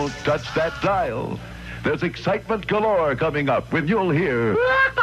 Don't touch that dial. There's excitement galore coming up when you'll hear...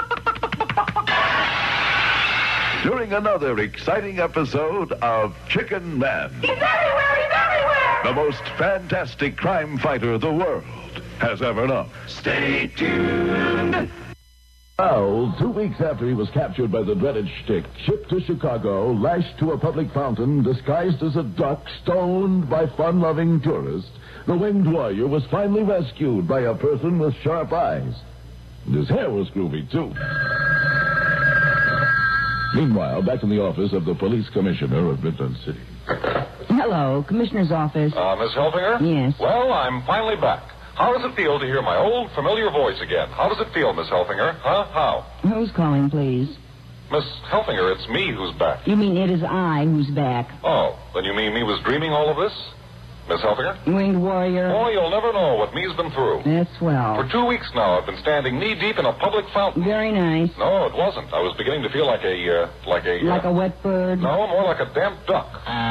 during another exciting episode of Chicken Man. He's everywhere! He's everywhere! The most fantastic crime fighter the world has ever known. Stay tuned. Well, 2 weeks after he was captured by the dreaded Shtick, shipped to Chicago, lashed to a public fountain, disguised as a duck, stoned by fun-loving tourists, the winged warrior was finally rescued by a person with sharp eyes. And his hair was groovy, too. Meanwhile, back in the office of the police commissioner of Midland City. Hello, Commissioner's office. Miss Helfinger? Yes. Well, I'm finally back. How does it feel to hear my old, familiar voice again? How does it feel, Miss Helfinger? Huh? How? Who's calling, please? Miss Helfinger, it's me who's back. You mean it is I who's back? Oh, then you mean me was dreaming all of this? Miss Helfinger? Winged warrior. Oh, you'll never know what me's been through. That's swell. For 2 weeks now, I've been standing knee-deep in a public fountain. Very nice. No, it wasn't. I was beginning to feel like a... Like a wet bird? No, more like a damp duck.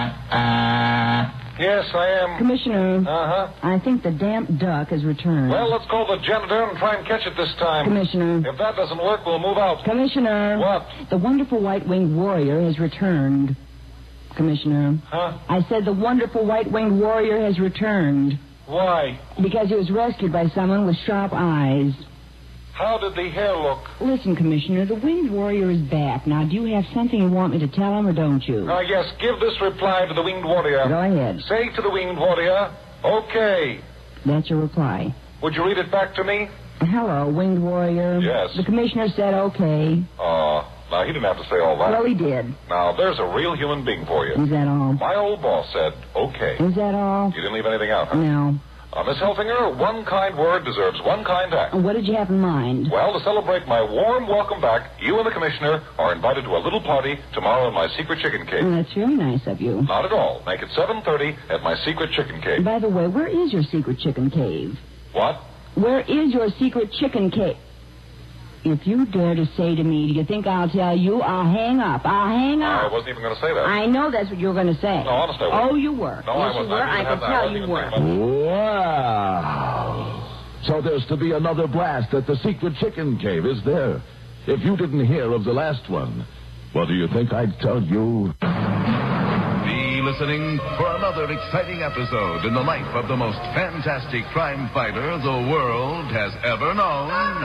Yes, I am. Commissioner. Uh-huh. I think the damp duck has returned. Well, let's call the janitor and try and catch it this time. Commissioner. If that doesn't work, we'll move out. Commissioner. What? The wonderful white-winged warrior has returned. Commissioner. Huh? I said the wonderful white-winged warrior has returned. Why? Because he was rescued by someone with sharp eyes. How did the hair look? Listen, Commissioner, the winged warrior is back. Now, do you have something you want me to tell him, or don't you? Yes, give this reply to the winged warrior. Go ahead. Say to the winged warrior, okay. That's your reply. Would you read it back to me? Hello, winged warrior. Yes. The commissioner said okay. Now, he didn't have to say all that. Well, he did. Now, there's a real human being for you. Is that all? My old boss said, okay. Is that all? You didn't leave anything out, huh? No. Miss Helfinger, one kind word deserves one kind act. What did you have in mind? Well, to celebrate my warm welcome back, you and the commissioner are invited to a little party tomorrow in my secret chicken cave. That's very nice of you. Not at all. Make it 7:30 at my secret chicken cave. By the way, where is your secret chicken cave? What? Where is your secret chicken cave? If you dare to say to me, do you think I'll tell you? I'll hang up. I'll hang up. I wasn't even going to say that. I know that's what you were going to say. No, honest, I wasn't. Oh, you were. No, yes, I wasn't. You were. I can tell you were. Wow. So there's to be another blast at the secret chicken cave, is there? If you didn't hear of the last one, what do you think I'd tell you? Be listening for another exciting episode in the life of the most fantastic crime fighter the world has ever known.